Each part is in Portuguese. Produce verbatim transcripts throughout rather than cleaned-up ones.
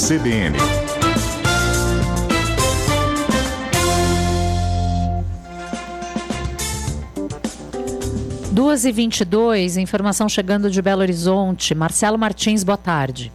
C B N. duas e vinte e dois, informação chegando de Belo Horizonte. Marcelo Martins, boa tarde.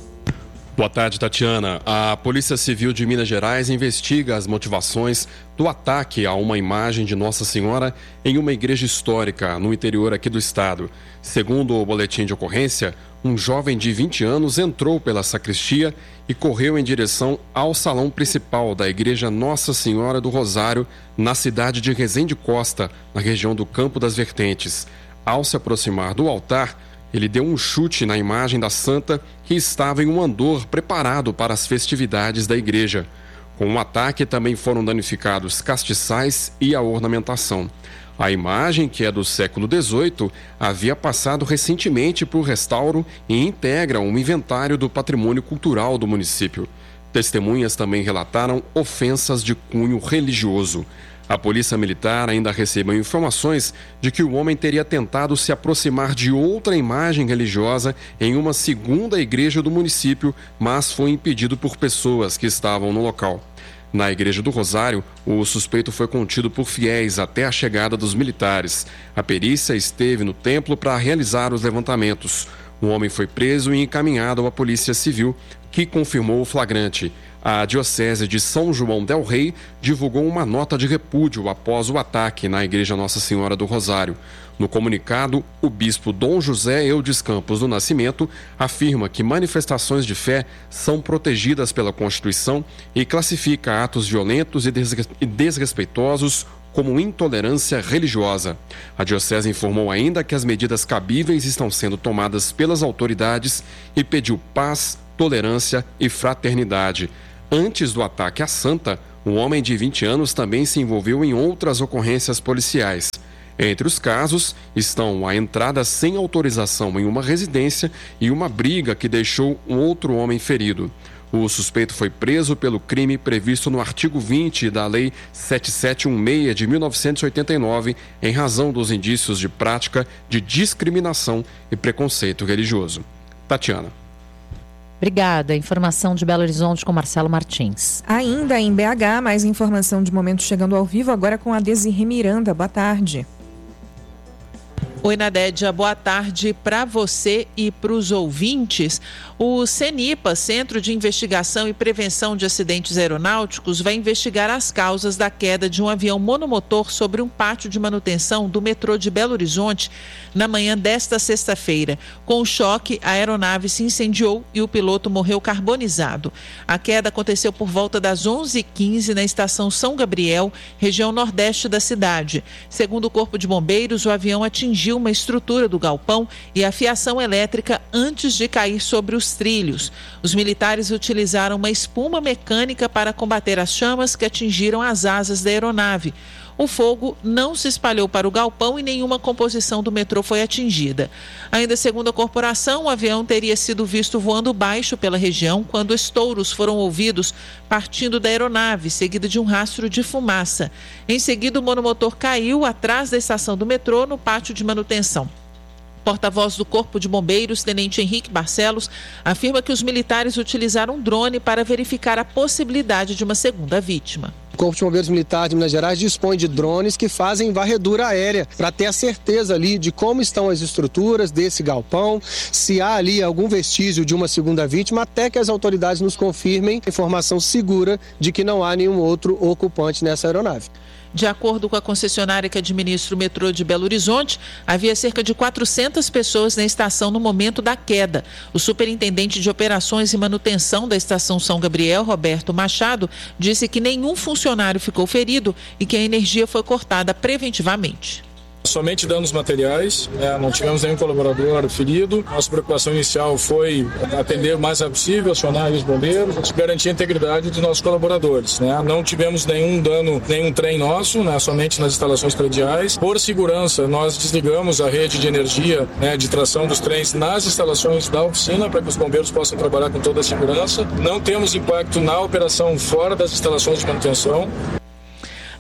Boa tarde, Tatiana. A Polícia Civil de Minas Gerais investiga as motivações do ataque a uma imagem de Nossa Senhora em uma igreja histórica no interior aqui do estado. Segundo o boletim de ocorrência, um jovem de vinte anos entrou pela sacristia e correu em direção ao salão principal da igreja Nossa Senhora do Rosário, na cidade de Resende Costa, na região do Campo das Vertentes. Ao se aproximar do altar, ele deu um chute na imagem da santa que estava em um andor preparado para as festividades da igreja. Com o ataque também foram danificados castiçais e a ornamentação. A imagem, que é do século dezoito, havia passado recentemente por restauro e integra um inventário do patrimônio cultural do município. Testemunhas também relataram ofensas de cunho religioso. A Polícia Militar ainda recebeu informações de que o homem teria tentado se aproximar de outra imagem religiosa em uma segunda igreja do município, mas foi impedido por pessoas que estavam no local. Na Igreja do Rosário, o suspeito foi contido por fiéis até a chegada dos militares. A perícia esteve no templo para realizar os levantamentos. O homem foi preso e encaminhado à Polícia Civil, que confirmou o flagrante. A Diocese de São João del Rei divulgou uma nota de repúdio após o ataque na Igreja Nossa Senhora do Rosário. No comunicado, o bispo Dom José Eudes Campos do Nascimento afirma que manifestações de fé são protegidas pela Constituição e classifica atos violentos e desrespeitosos como intolerância religiosa. A Diocese informou ainda que as medidas cabíveis estão sendo tomadas pelas autoridades e pediu paz, tolerância e fraternidade. Antes do ataque à santa, um homem de vinte anos também se envolveu em outras ocorrências policiais. Entre os casos estão a entrada sem autorização em uma residência e uma briga que deixou um outro homem ferido. O suspeito foi preso pelo crime previsto no artigo vinte da Lei sete sete um seis de mil novecentos e oitenta e nove, em razão dos indícios de prática de discriminação e preconceito religioso. Tatiana. Obrigada. Informação de Belo Horizonte com Marcelo Martins. Ainda em B H, mais informação de momento chegando ao vivo, agora com a Desirê Miranda. Boa tarde. Oi, Nadédia, boa tarde para você e para os ouvintes. O CENIPA, Centro de Investigação e Prevenção de Acidentes Aeronáuticos, vai investigar as causas da queda de um avião monomotor sobre um pátio de manutenção do metrô de Belo Horizonte na manhã desta sexta-feira. Com o choque, a aeronave se incendiou e o piloto morreu carbonizado. A queda aconteceu por volta das onze e quinze na estação São Gabriel, região nordeste da cidade. Segundo o Corpo de Bombeiros, o avião atingiu uma estrutura do galpão e a fiação elétrica antes de cair sobre os trilhos. Os militares utilizaram uma espuma mecânica para combater as chamas que atingiram as asas da aeronave. O fogo não se espalhou para o galpão e nenhuma composição do metrô foi atingida. Ainda segundo a corporação, o avião teria sido visto voando baixo pela região quando estouros foram ouvidos partindo da aeronave, seguida de um rastro de fumaça. Em seguida, o monomotor caiu atrás da estação do metrô, no pátio de manutenção. Porta-voz do Corpo de Bombeiros, Tenente Henrique Barcelos, afirma que os militares utilizaram um drone para verificar a possibilidade de uma segunda vítima. O Corpo de Bombeiros Militar de Minas Gerais dispõe de drones que fazem varredura aérea para ter a certeza ali de como estão as estruturas desse galpão, se há ali algum vestígio de uma segunda vítima, até que as autoridades nos confirmem informação segura de que não há nenhum outro ocupante nessa aeronave. De acordo com a concessionária que administra o metrô de Belo Horizonte, havia cerca de quatrocentas pessoas na estação no momento da queda. O superintendente de operações e manutenção da estação São Gabriel, Roberto Machado, disse que nenhum funcionário ficou ferido e que a energia foi cortada preventivamente. Somente danos materiais, né? Não tivemos nenhum colaborador ferido. Nossa preocupação inicial foi atender o mais rápido possível, acionar os bombeiros, garantir a integridade dos nossos colaboradores, né? Não tivemos nenhum dano, nenhum trem nosso, né? Somente nas instalações prediais. Por segurança, nós desligamos a rede de energia, né, de tração dos trens nas instalações da oficina para que os bombeiros possam trabalhar com toda a segurança. Não temos impacto na operação fora das instalações de manutenção.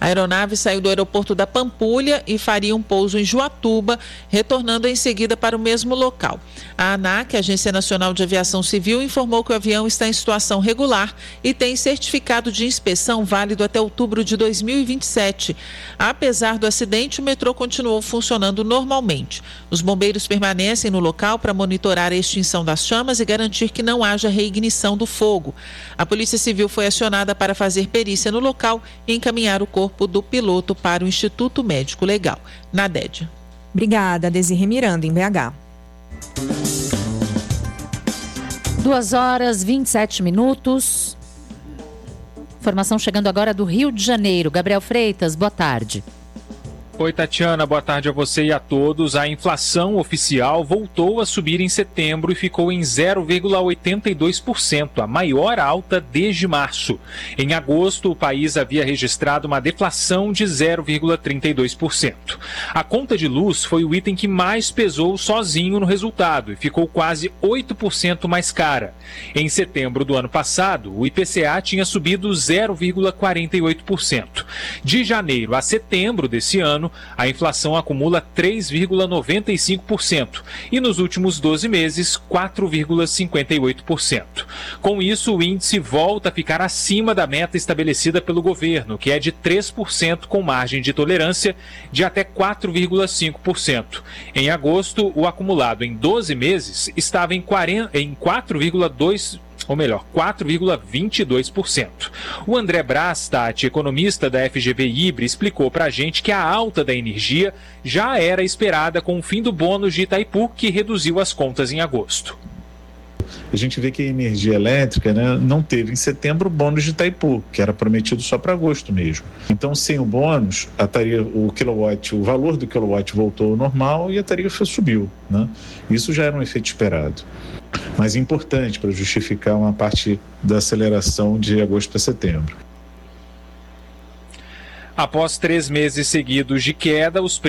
A aeronave saiu do aeroporto da Pampulha e faria um pouso em Juatuba, retornando em seguida para o mesmo local. A ANAC, Agência Nacional de Aviação Civil, informou que o avião está em situação regular e tem certificado de inspeção válido até outubro de dois mil e vinte e sete. Apesar do acidente, o metrô continuou funcionando normalmente. Os bombeiros permanecem no local para monitorar a extinção das chamas e garantir que não haja reignição do fogo. A Polícia Civil foi acionada para fazer perícia no local e encaminhar o corpo do piloto para o Instituto Médico Legal. Nadédia. Obrigada, Desirê Miranda, em B H. duas horas e vinte e sete minutos. Informação chegando agora do Rio de Janeiro. Gabriel Freitas, boa tarde. Oi, Tatiana, boa tarde a você e a todos. A inflação oficial voltou a subir em setembro e ficou em zero vírgula oitenta e dois por cento, a maior alta desde março. Em agosto, o país havia registrado uma deflação de zero vírgula trinta e dois por cento. A conta de luz foi o item que mais pesou sozinho no resultado e ficou quase oito por cento mais cara. Em setembro do ano passado, o I P C A tinha subido zero vírgula quarenta e oito por cento. De janeiro a setembro desse ano, a inflação acumula três vírgula noventa e cinco por cento e nos últimos doze meses, quatro vírgula cinquenta e oito por cento. Com isso, o índice volta a ficar acima da meta estabelecida pelo governo, que é de três por cento com margem de tolerância de até quatro vírgula cinco por cento. Em agosto, o acumulado em doze meses estava em quatro vírgula dois por cento. Ou melhor, quatro vírgula vinte e dois por cento. O André Braz, Tati, economista da F G V Ibre, explicou para a gente que a alta da energia já era esperada com o fim do bônus de Itaipu, que reduziu as contas em agosto. A gente vê que a energia elétrica, né, não teve em setembro o bônus de Itaipu, que era prometido só para agosto mesmo. Então, sem o bônus, a tarifa, o quilowatt, o valor do quilowatt voltou ao normal e a tarifa subiu, né? Isso já era um efeito esperado, mas importante para justificar uma parte da aceleração de agosto para setembro. Após três meses seguidos de queda, os preços